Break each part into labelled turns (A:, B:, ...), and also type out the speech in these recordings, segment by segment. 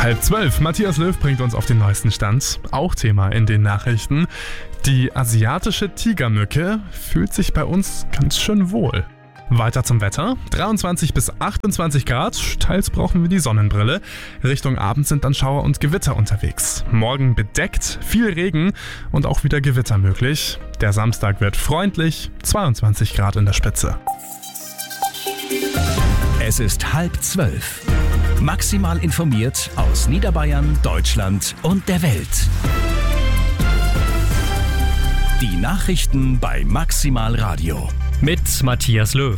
A: 11:30. Matthias Löw bringt uns auf den neuesten Stand. Auch Thema in den Nachrichten. Die asiatische Tigermücke fühlt sich bei uns ganz schön wohl. Weiter zum Wetter. 23 bis 28 Grad. Teils brauchen wir die Sonnenbrille. Richtung Abend sind dann Schauer und Gewitter unterwegs. Morgen bedeckt, viel Regen und auch wieder Gewitter möglich. Der Samstag wird freundlich. 22 Grad in der Spitze.
B: Es ist 11:30. Maximal informiert aus Niederbayern, Deutschland und der Welt. Die Nachrichten bei Maximal Radio.
C: Mit Matthias Löw.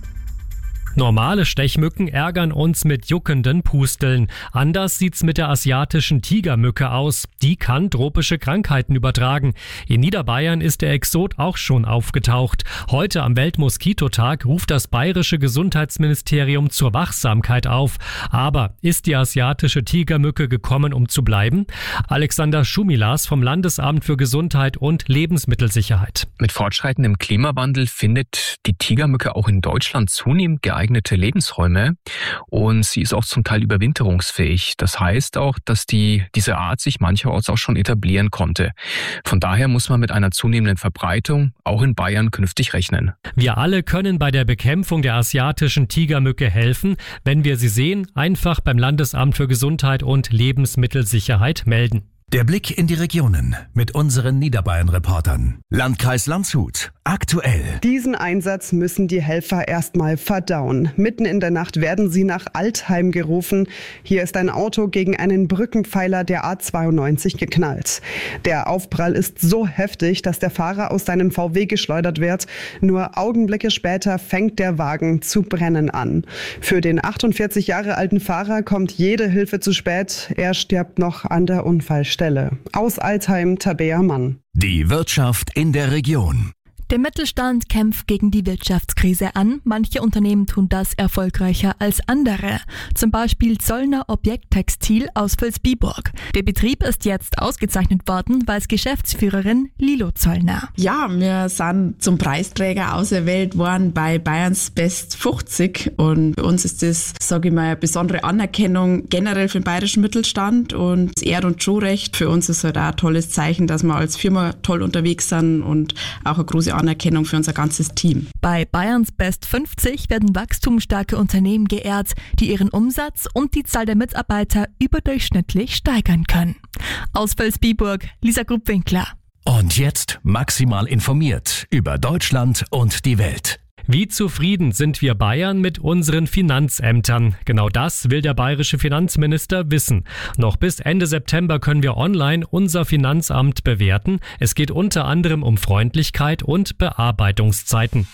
C: Normale Stechmücken ärgern uns mit juckenden Pusteln. Anders sieht's mit der asiatischen Tigermücke aus. Die kann tropische Krankheiten übertragen. In Niederbayern ist der Exot auch schon aufgetaucht. Heute am Weltmoskitotag ruft das bayerische Gesundheitsministerium zur Wachsamkeit auf. Aber ist die asiatische Tigermücke gekommen, um zu bleiben? Alexander Schumilas vom Landesamt für Gesundheit und Lebensmittelsicherheit.
D: Mit fortschreitendem Klimawandel findet die Tigermücke auch in Deutschland zunehmend geeignete Lebensräume und sie ist auch zum Teil überwinterungsfähig. Das heißt auch, dass diese Art sich mancherorts auch schon etablieren konnte. Von daher muss man mit einer zunehmenden Verbreitung auch in Bayern künftig rechnen.
C: Wir alle können bei der Bekämpfung der asiatischen Tigermücke helfen. Wenn wir sie sehen, einfach beim Landesamt für Gesundheit und Lebensmittelsicherheit melden.
B: Der Blick in die Regionen mit unseren Niederbayern-Reportern. Landkreis Landshut. Aktuell.
E: Diesen Einsatz müssen die Helfer erstmal verdauen. Mitten in der Nacht werden sie nach Altheim gerufen. Hier ist ein Auto gegen einen Brückenpfeiler der A92 geknallt. Der Aufprall ist so heftig, dass der Fahrer aus seinem VW geschleudert wird. Nur Augenblicke später fängt der Wagen zu brennen an. Für den 48 Jahre alten Fahrer kommt jede Hilfe zu spät. Er stirbt noch an der Unfallstelle. Aus Altheim, Tabea Mann.
B: Die Wirtschaft in der Region.
F: Der Mittelstand kämpft gegen die Wirtschaftskrise an. Manche Unternehmen tun das erfolgreicher als andere. Zum Beispiel Zollner Objekttextil aus Vilsbiburg. Der Betrieb ist jetzt ausgezeichnet worden, als Geschäftsführerin Lilo Zollner.
G: Ja, wir sind zum Preisträger auserwählt worden bei Bayerns Best 50 und bei uns ist das, sage ich mal, eine besondere Anerkennung generell für den bayerischen Mittelstand und Ehr- und Schuhrecht. Für uns ist halt auch ein tolles Zeichen, dass wir als Firma toll unterwegs sind und auch eine große Anerkennung für unser ganzes Team.
F: Bei Bayerns Best 50 werden wachstumsstarke Unternehmen geehrt, die ihren Umsatz und die Zahl der Mitarbeiter überdurchschnittlich steigern können. Aus Vilsbiburg, Lisa Gruppwinkler.
B: Und jetzt maximal informiert über Deutschland und die Welt.
C: Wie zufrieden sind wir Bayern mit unseren Finanzämtern? Genau das will der bayerische Finanzminister wissen. Noch bis Ende September können wir online unser Finanzamt bewerten. Es geht unter anderem um Freundlichkeit und Bearbeitungszeiten.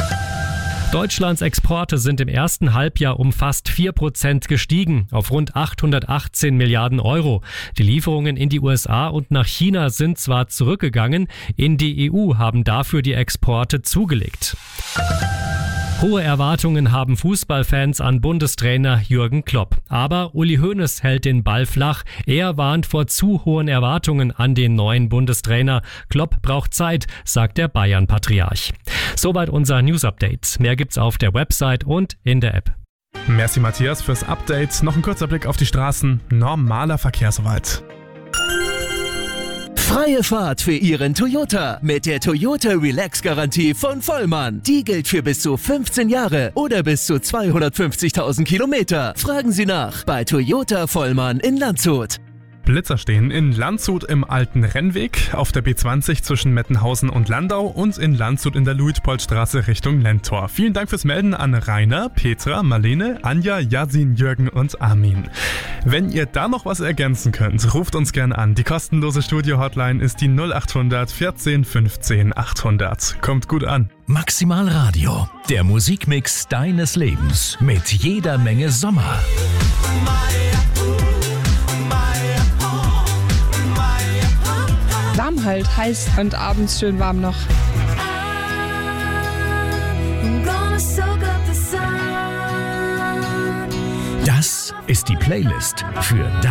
C: Deutschlands Exporte sind im ersten Halbjahr um fast 4% gestiegen, auf rund 818 Milliarden Euro. Die Lieferungen in die USA und nach China sind zwar zurückgegangen, in die EU haben dafür die Exporte zugelegt. Hohe Erwartungen haben Fußballfans an Bundestrainer Jürgen Klopp. Aber Uli Hoeneß hält den Ball flach. Er warnt vor zu hohen Erwartungen an den neuen Bundestrainer. Klopp braucht Zeit, sagt der Bayern-Patriarch. Soweit unser News-Update. Mehr gibt's auf der Website und in der App.
A: Merci Matthias fürs Update. Noch ein kurzer Blick auf die Straßen. Normaler Verkehr soweit.
B: Freie Fahrt für Ihren Toyota mit der Toyota Relax Garantie von Vollmann. Die gilt für bis zu 15 Jahre oder bis zu 250.000 Kilometer. Fragen Sie nach bei Toyota Vollmann in Landshut.
A: Blitzer stehen in Landshut im alten Rennweg, auf der B20 zwischen Mettenhausen und Landau und in Landshut in der Luitpoldstraße Richtung Lentor. Vielen Dank fürs Melden an Rainer, Petra, Marlene, Anja, Yasin, Jürgen und Armin. Wenn ihr da noch was ergänzen könnt, ruft uns gern an. Die kostenlose Studio-Hotline ist die 0800 14 15 800. Kommt gut an.
B: Maximal Radio, der Musikmix deines Lebens mit jeder Menge Sommer.
H: Warm halt, heiß und abends schön warm noch.
B: Das ist die Playlist für